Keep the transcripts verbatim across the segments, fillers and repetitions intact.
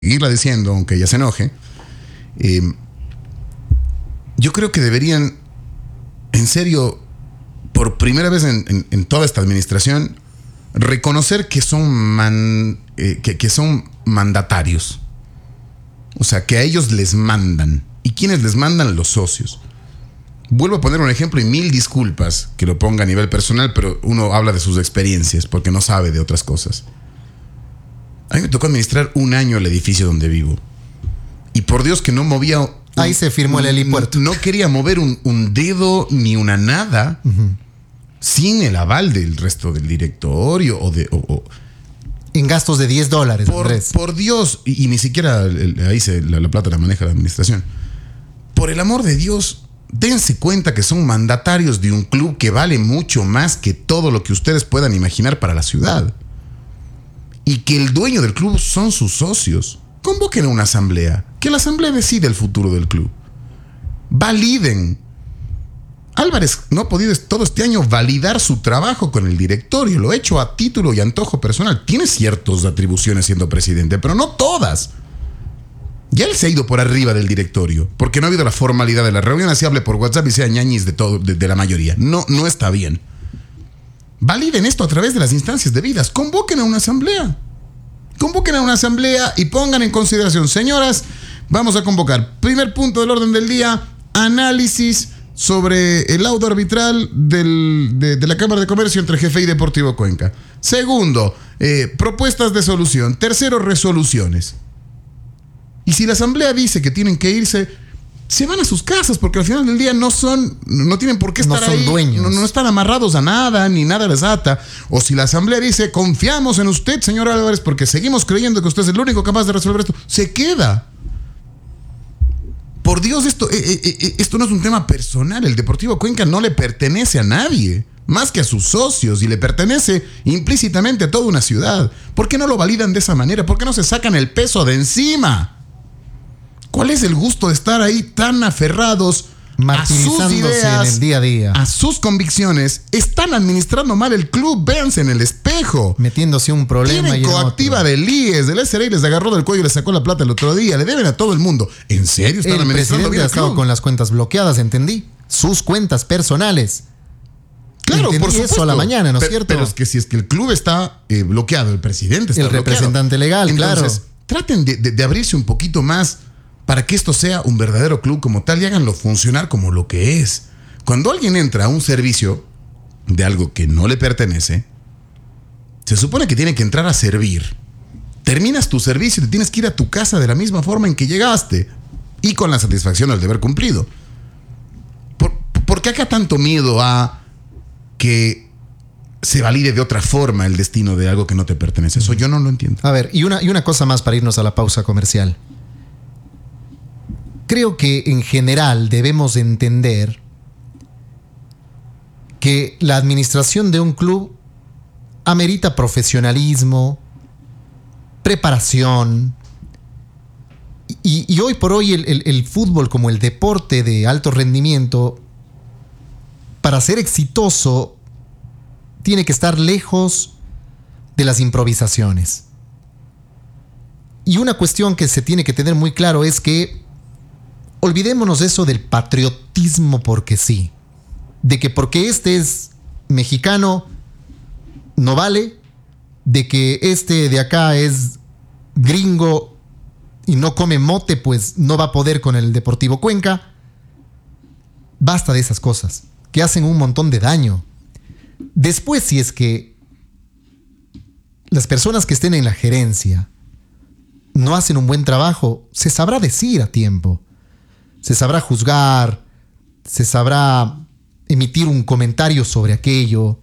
seguirla diciendo, aunque ella se enoje, eh, yo creo que deberían, en serio, por primera vez en, en, en toda esta administración, reconocer que son, man, eh, que, que son mandatarios. O sea, que a ellos les mandan. ¿Y quiénes les mandan? Los socios. Vuelvo a poner un ejemplo y mil disculpas que lo ponga a nivel personal, pero uno habla de sus experiencias porque no sabe de otras cosas. A mí me tocó administrar un año el edificio donde vivo. Y por Dios que no movía... Un, Ahí se firmó el helipuerto. No, no quería mover un, un dedo ni una nada uh-huh. sin el aval del resto del directorio o de... O, o, en gastos de diez dólares. Por, por Dios, y, y ni siquiera el, ahí se, la, la plata la maneja la administración. Por el amor de Dios, dense cuenta que son mandatarios de un club que vale mucho más que todo lo que ustedes puedan imaginar para la ciudad. Y que el dueño del club son sus socios. Convoquen a una asamblea. Que la asamblea decida el futuro del club. Validen. Álvarez no ha podido todo este año validar su trabajo con el directorio. Lo ha hecho a título y antojo personal. Tiene ciertas atribuciones siendo presidente, pero no todas. Ya él se ha ido por arriba del directorio, porque no ha habido la formalidad de la reunión, así hable por WhatsApp y sea ñañis de, todo, de, de la mayoría. No, no está bien. Validen esto a través de las instancias debidas. Convoquen a una asamblea. Convoquen a una asamblea y pongan en consideración. Señoras, vamos a convocar. Primer punto del orden del día, análisis sobre el laudo arbitral del, de, de la Cámara de Comercio entre G F I y Deportivo Cuenca. Segundo, eh, propuestas de solución. Tercero, resoluciones. Y si la asamblea dice que tienen que irse, se van a sus casas, porque al final del día no son, no tienen por qué estar no son ahí, dueños. No, no están amarrados a nada, ni nada les ata. O si la asamblea dice, confiamos en usted, señor Álvarez, porque seguimos creyendo que usted es el único capaz de resolver esto, se queda. Por Dios, esto, eh, eh, esto no es un tema personal. El Deportivo Cuenca no le pertenece a nadie, más que a sus socios, y le pertenece implícitamente a toda una ciudad. ¿Por qué no lo validan de esa manera? ¿Por qué no se sacan el peso de encima? ¿Cuál es el gusto de estar ahí tan aferrados a sus ideas, en el día a día, a sus convicciones? Están administrando mal el club, véanse en el espejo. Metiéndose un problema. Tienen y coactiva del I E S, del S R I les agarró del cuello y les sacó la plata el otro día. Le deben a todo el mundo. ¿En serio están el administrando bien el el club? club? Con las cuentas bloqueadas, entendí. Sus cuentas personales. Claro, entendí por supuesto. Eso a la mañana, ¿no es pero, cierto? Pero es que si es que el club está eh, bloqueado, el presidente está el bloqueado. representante legal, Entonces, claro. Traten de, de, de abrirse un poquito más para que esto sea un verdadero club como tal y háganlo funcionar como lo que es. Cuando alguien entra a un servicio de algo que no le pertenece, se supone que tiene que entrar a servir. Terminas tu servicio y te tienes que ir a tu casa de la misma forma en que llegaste y con la satisfacción del deber cumplido. ¿Por, ¿Por qué acá tanto miedo a que se valide de otra forma el destino de algo que no te pertenece? Eso yo no lo entiendo. A ver, y una, y una cosa más para irnos a la pausa comercial. Creo que en general debemos entender que la administración de un club amerita profesionalismo, preparación. Y, y hoy por hoy el, el, el fútbol como el deporte de alto rendimiento, para ser exitoso, tiene que estar lejos de las improvisaciones. Y una cuestión que se tiene que tener muy claro es que olvidémonos de eso del patriotismo porque sí. De que porque este es mexicano no vale. De que este de acá es gringo y no come mote, pues no va a poder con el Deportivo Cuenca. Basta de esas cosas que hacen un montón de daño. Después, si es que las personas que estén en la gerencia no hacen un buen trabajo, se sabrá decir a tiempo. Se sabrá juzgar, se sabrá emitir un comentario sobre aquello.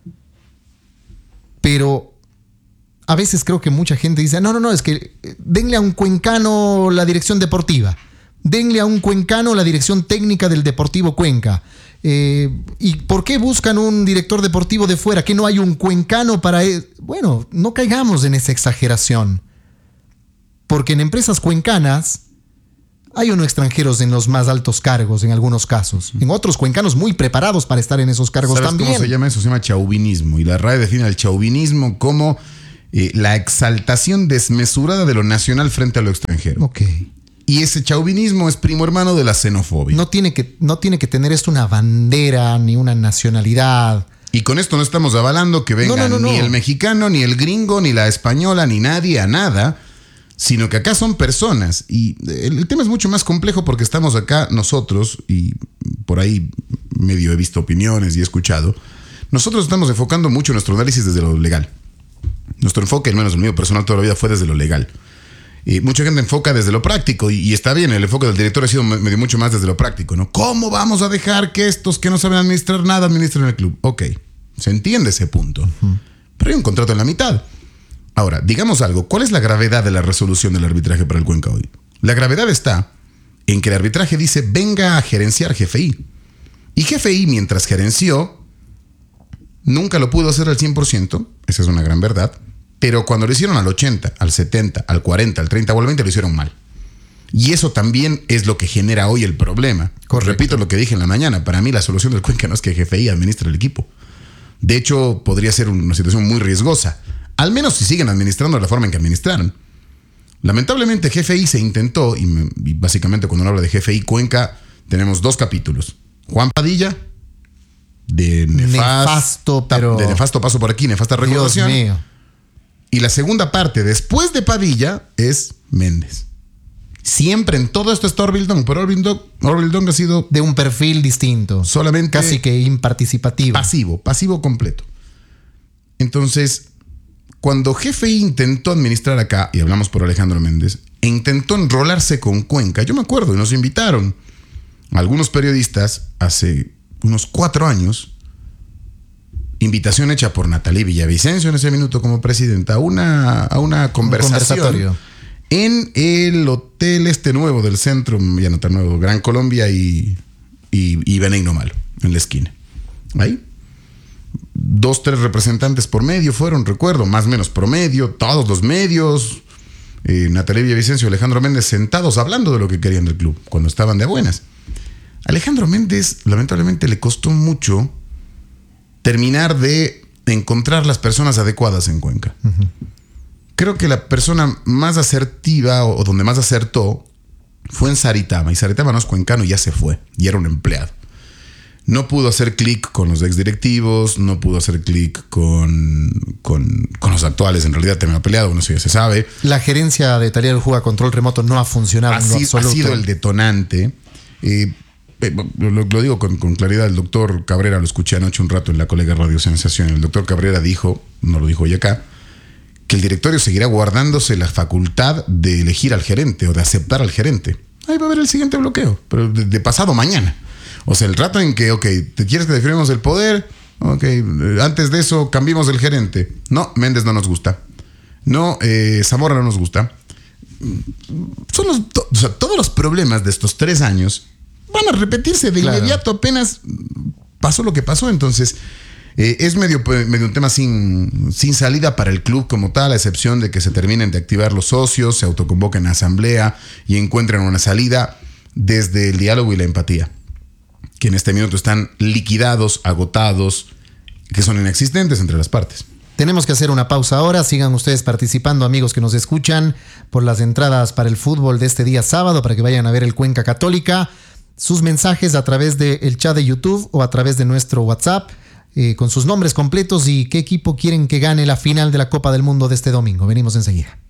Pero a veces creo que mucha gente dice, no, no, no, es que denle a un cuencano la dirección deportiva. Denle a un cuencano la dirección técnica del Deportivo Cuenca. Eh, ¿Y por qué buscan un director deportivo de fuera? ¿Que no hay un cuencano para...? él? Bueno, no caigamos en esa exageración. Porque en empresas cuencanas hay unos extranjeros en los más altos cargos en algunos casos. En otros, cuencanos muy preparados para estar en esos cargos ¿Sabes también. cómo se llama eso? Se llama chauvinismo. Y la R A E define el chauvinismo como eh, la exaltación desmesurada de lo nacional frente a lo extranjero. Ok. Y ese chauvinismo es primo hermano de la xenofobia. No tiene que, no tiene que tener esto una bandera ni una nacionalidad. Y con esto no estamos avalando que vengan No, no, no, ni no. el mexicano, ni el gringo, ni la española, ni nadie a nada, sino que acá son personas. Y el, el tema es mucho más complejo porque estamos acá nosotros, y por ahí medio he visto opiniones y he escuchado, nosotros estamos enfocando mucho nuestro análisis desde lo legal. Nuestro enfoque, al menos el mío personal toda la vida, fue desde lo legal. Y mucha gente enfoca desde lo práctico, y, y está bien, el enfoque del director ha sido medio mucho más desde lo práctico, ¿no? ¿Cómo vamos a dejar que estos que no saben administrar nada administren el club? Ok, se entiende ese punto. Uh-huh. Pero hay un contrato en la mitad. Ahora, digamos algo, ¿cuál es la gravedad de la resolución del arbitraje para el Cuenca hoy? La gravedad está en que el arbitraje dice, venga a gerenciar G F I. Y G F I, mientras gerenció, nunca lo pudo hacer al cien por ciento, esa es una gran verdad, pero cuando lo hicieron al ochenta, al setenta, al cuarenta, al treinta o al veinte, lo hicieron mal. Y eso también es lo que genera hoy el problema. Correcto. Repito lo que dije en la mañana, para mí la solución del Cuenca no es que G F I administre el equipo. De hecho, podría ser una situación muy riesgosa, al menos si siguen administrando de la forma en que administraron. Lamentablemente G F I se intentó, y, me, y básicamente cuando uno habla de G F I Cuenca, tenemos dos capítulos. Juan Padilla, de nefasto, nefasto pero... de nefasto paso por aquí, nefasta recordación. Dios mío. Y la segunda parte, después de Padilla, es Méndez. Siempre en todo esto está Orville Dong, pero Orville Dong, Orville Dong ha sido... de un perfil distinto. Solamente... casi que imparticipativo. Pasivo, pasivo completo. Entonces, cuando G F I intentó administrar acá, y hablamos por Alejandro Méndez, e intentó enrolarse con Cuenca, yo me acuerdo, y nos invitaron algunos periodistas hace unos cuatro años, invitación hecha por Natalie Villavicencio en ese minuto como presidenta, a una, a una conversación en el hotel este nuevo del centro, ya no tan nuevo, Gran Colombia y, y, y Benigno Malo, en la esquina. Ahí. Dos, tres representantes por medio fueron, recuerdo, más o menos promedio, todos los medios, eh, Natalie Villavicencio y Alejandro Méndez sentados hablando de lo que querían del club, cuando estaban de buenas. Alejandro Méndez, lamentablemente, le costó mucho terminar de encontrar las personas adecuadas en Cuenca. Uh-huh. Creo que la persona más asertiva o, o donde más acertó fue en Saritama. Y Saritama no es cuencano y ya se fue. Y era un empleado. No pudo hacer clic con los exdirectivos, no pudo hacer clic con, con, con los actuales. En realidad terminó peleado, bueno, eso ya se sabe. La gerencia de Taller del Juego a control remoto no ha funcionado ha en lo sido, absoluto. Ha sido el detonante. Eh, Lo, lo digo con, con claridad. El doctor Cabrera, lo escuché anoche un rato en la colega Radio Sensación. El doctor Cabrera dijo, no lo dijo hoy acá, que el directorio seguirá guardándose la facultad de elegir al gerente o de aceptar al gerente. Ahí va a haber el siguiente bloqueo, pero de, de pasado mañana. O sea, el rato en que, ok, ¿te quieres que defendamos el poder? Ok, antes de eso cambiemos el gerente. No, Méndez no nos gusta. No, eh, Zamora no nos gusta. Son los, to, o sea, todos los problemas de estos tres años van a repetirse de claro. inmediato apenas pasó lo que pasó. Entonces eh, es medio, medio un tema sin, sin salida para el club como tal, a excepción de que se terminen de activar los socios, se autoconvoquen a asamblea y encuentren una salida desde el diálogo y la empatía, que en este minuto están liquidados, agotados, que son inexistentes entre las partes. Tenemos que hacer una pausa ahora. Sigan ustedes participando, amigos que nos escuchan, por las entradas para el fútbol de este día sábado, para que vayan a ver el Cuenca Católica. Sus mensajes a través del chat de YouTube o a través de nuestro WhatsApp, eh, con sus nombres completos y qué equipo quieren que gane la final de la Copa del Mundo de este domingo. Venimos enseguida.